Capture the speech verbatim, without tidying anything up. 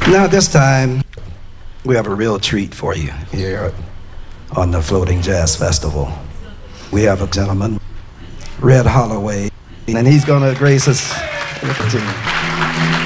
Now this time, we have a real treat for you here on the Floating Jazz Festival. We have a gentleman, Red Holloway, and he's gonna grace us with the team.